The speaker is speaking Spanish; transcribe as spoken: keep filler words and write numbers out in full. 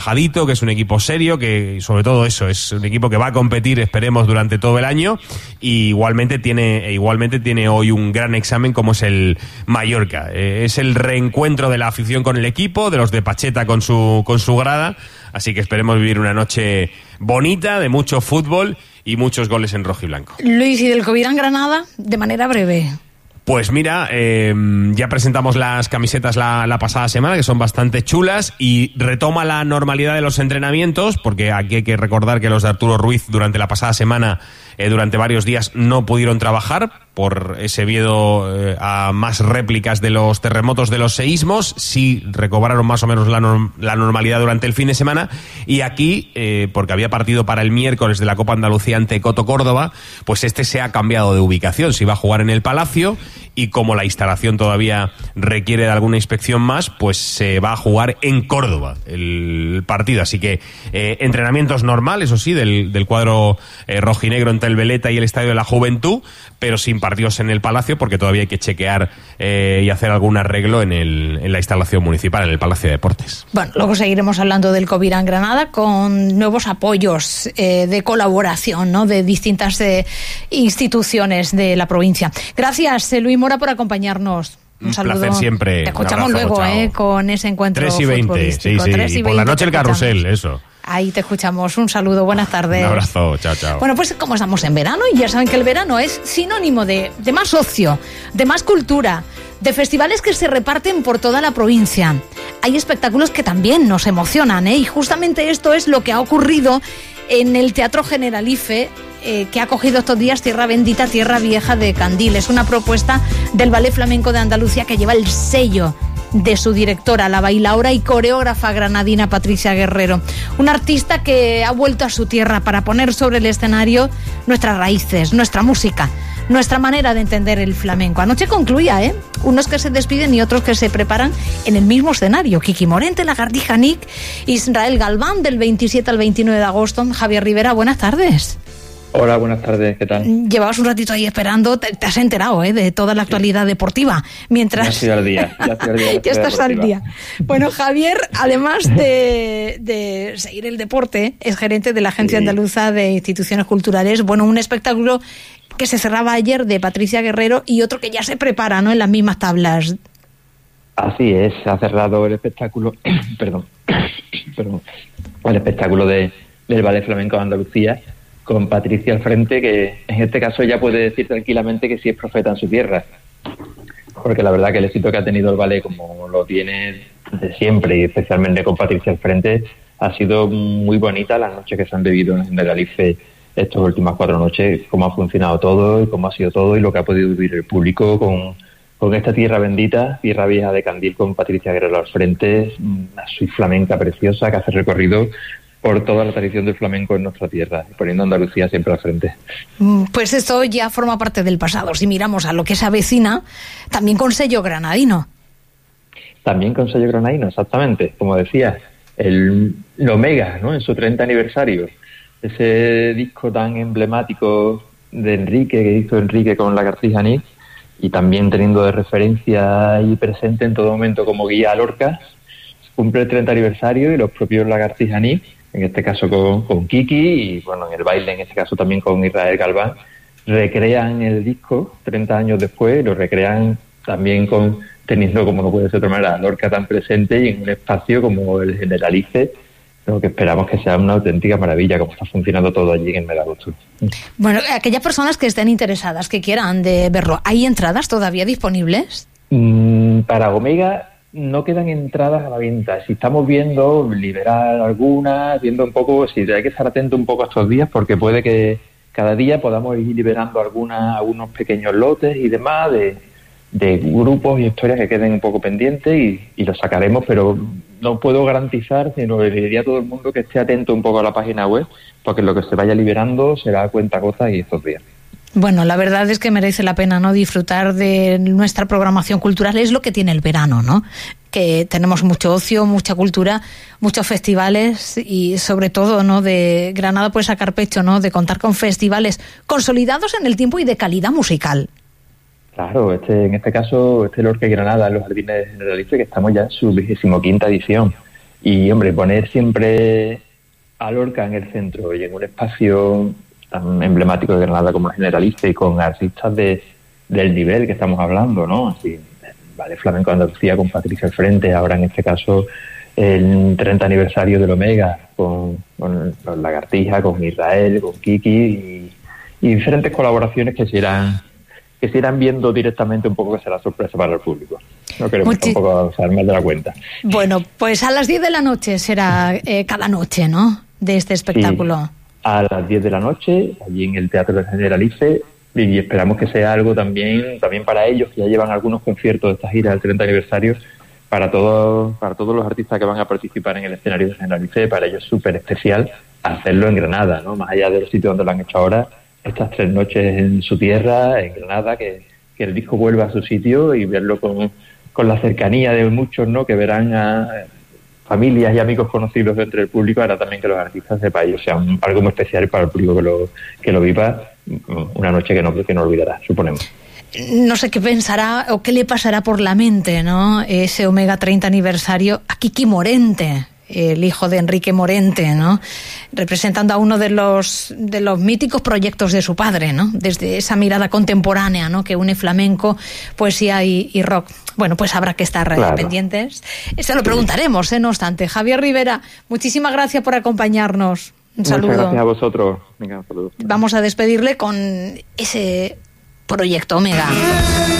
Jadito, que es un equipo serio, que sobre todo eso, es un equipo que va a competir, esperemos, durante todo el año, y igualmente tiene, igualmente tiene hoy un gran examen como es el Mallorca. Eh, es el reencuentro de la afición con el equipo, de los de Pacheta con su, con su grada, así que esperemos vivir una noche bonita, de mucho fútbol y muchos goles en rojo y blanco. Luis, ¿y del Covirán Granada? De manera breve. Pues mira, eh, ya presentamos las camisetas la, la pasada semana, que son bastante chulas, y retoma la normalidad de los entrenamientos, porque aquí hay que recordar que los de Arturo Ruiz durante la pasada semana, eh, durante varios días, no pudieron trabajar por ese miedo eh, a más réplicas de los terremotos, de los seísmos. Sí recobraron más o menos la, norm- la normalidad durante el fin de semana, y aquí, eh, porque había partido para el miércoles de la Copa Andalucía ante Coto Córdoba, pues este se ha cambiado de ubicación, se iba a jugar en el Palacio, y como la instalación todavía requiere de alguna inspección más, pues se va a jugar en Córdoba el partido. Así que eh, entrenamientos normales, eso sí, del, del cuadro eh, rojinegro entre el Veleta y el Estadio de la Juventud, pero sin partidos en el Palacio, porque todavía hay que chequear eh, y hacer algún arreglo en, el, en la instalación municipal, en el Palacio de Deportes. Bueno, luego seguiremos hablando del Covirán Granada con nuevos apoyos eh, de colaboración, ¿no?, de distintas eh, instituciones de la provincia. Gracias, eh, Luis Mora, por acompañarnos. Un, Un saludo. placer siempre. Te escuchamos abrazo, luego, chao. eh, con ese encuentro tres y veinte, sí, sí. tres y Y por la veinte noche el carrusel, eso. Ahí te escuchamos. Un saludo, buenas tardes. Un abrazo, chao, chao. Bueno, pues como estamos en verano, y ya saben que el verano es sinónimo de, de más ocio, de más cultura, de festivales que se reparten por toda la provincia. Hay espectáculos que también nos emocionan, ¿eh? Y justamente esto es lo que ha ocurrido en el Teatro Generalife, eh, que ha acogido estos días Tierra Bendita, Tierra Vieja de Candil. Es una propuesta del Ballet Flamenco de Andalucía que lleva el sello de su directora, la bailaora y coreógrafa granadina Patricia Guerrero. Una artista que ha vuelto a su tierra para poner sobre el escenario nuestras raíces, nuestra música, nuestra manera de entender el flamenco. Anoche concluía, ¿eh? Unos que se despiden y otros que se preparan en el mismo escenario. Kiki Morente, Lagartija Nick, Israel Galván, del veintisiete al veintinueve de agosto. Javier Rivera, buenas tardes. Hola, buenas tardes, ¿qué tal? Llevabas un ratito ahí esperando, te, te has enterado ¿eh? de toda la actualidad deportiva. Mientras... Ya estoy al día. Ya, estoy al día ya estás deportiva. Al día. Bueno, Javier, además de, de seguir el deporte, es gerente de la Agencia sí. Andaluza de Instituciones Culturales. Bueno, un espectáculo que se cerraba ayer de Patricia Guerrero y otro que ya se prepara, ¿no?, en las mismas tablas. Así es, se ha cerrado el espectáculo, perdón, perdón, el espectáculo de, del Ballet Flamenco de Andalucía, con Patricia al frente, que en este caso ya puede decir tranquilamente que sí es profeta en su tierra, porque la verdad que el éxito que ha tenido el ballet, como lo tiene de siempre, y especialmente con Patricia al frente, ha sido muy bonita las noches que se han vivido en Generalife estas últimas cuatro noches, cómo ha funcionado todo y cómo ha sido todo y lo que ha podido vivir el público con, con esta tierra bendita, Tierra Vieja de Candil, con Patricia Guerrero al frente, una suite flamenca preciosa que hace recorrido por toda la tradición del flamenco en nuestra tierra, y poniendo a Andalucía siempre al frente. Pues esto ya forma parte del pasado. Si miramos a lo que se avecina, también con sello granadino. También con sello granadino, exactamente. Como decía, el, el Omega, ¿no?, en su treinta aniversario, ese disco tan emblemático de Enrique, que hizo Enrique con Lagartija Nick, y también teniendo de referencia y presente en todo momento como guía a Lorca, cumple el treinta aniversario, y los propios Lagartija Nick, en este caso con, con Kiki, y bueno, en el baile en este caso también con Israel Galván, recrean el disco treinta años después, lo recrean también con teniendo, como no puede ser de otra manera, a Lorca tan presente y en un espacio como el Generalife, lo que esperamos que sea una auténtica maravilla, como está funcionando todo allí en el Megabusto. Bueno, aquellas personas que estén interesadas, que quieran de verlo, ¿hay entradas todavía disponibles? Mm, para Omega no quedan entradas a la venta. Si estamos viendo liberar algunas, viendo un poco, si hay que estar atento un poco a estos días, porque puede que cada día podamos ir liberando algunas, algunos pequeños lotes y demás de, de grupos y historias que queden un poco pendientes, y, y los sacaremos, pero no puedo garantizar, sino le diría a todo el mundo que esté atento un poco a la página web, porque lo que se vaya liberando será a cuenta gotas y estos días. Bueno, la verdad es que merece la pena, ¿no?, disfrutar de nuestra programación cultural. Es lo que tiene el verano, ¿no?, que tenemos mucho ocio, mucha cultura, muchos festivales, y sobre todo, ¿no?, de Granada puede sacar pecho, ¿no?, de contar con festivales consolidados en el tiempo y de calidad musical. Claro, este en este caso, este Lorca y Granada, en los Jardines de Generalife, que estamos ya en su vigésimo quinta edición. Y, hombre, poner siempre a Lorca en el centro y en un espacio tan emblemático de Granada como el Generalife y con artistas de del nivel que estamos hablando, ¿no? Así, Ballet Flamenco de Andalucía con Patricia al frente, ahora en este caso el treinta aniversario del Omega con, con, con Lagartija, con Israel, con Kiki y, y diferentes colaboraciones que se irán que se irán viendo directamente, un poco que será sorpresa para el público. No queremos Muchi- tampoco usar más de la cuenta. Bueno, pues a las diez de la noche será eh, cada noche, ¿no?, de este espectáculo. Sí, a las diez de la noche, allí en el Teatro del Generalife, y esperamos que sea algo también también para ellos, que ya llevan algunos conciertos de esta gira del treinta aniversario, para todos para todos los artistas que van a participar en el escenario del Generalife. Para ellos es súper especial hacerlo en Granada, ¿no? Más allá de los sitios donde lo han hecho ahora, estas tres noches en su tierra, en Granada, que, que el disco vuelva a su sitio y verlo con, con la cercanía de muchos, ¿no?, que verán a familias y amigos conocidos entre el público. Ahora también que los artistas de país sean algo muy especial para el público que lo que lo viva, una noche que no, que no olvidará, suponemos. No sé qué pensará o qué le pasará por la mente, ¿no?, ese Omega treinta aniversario a Kiki Morente, el hijo de Enrique Morente, ¿no?, representando a uno de los de los míticos proyectos de su padre, ¿no?, desde esa mirada contemporánea, ¿no?, que une flamenco, poesía y, y rock. Bueno, pues habrá que estar Claro. pendientes. Se lo preguntaremos, ¿eh? No obstante. Javier Rivera, muchísimas gracias por acompañarnos. Un saludo. Muchas gracias a vosotros. Venga, un saludo. Vamos a despedirle con ese proyecto Omega.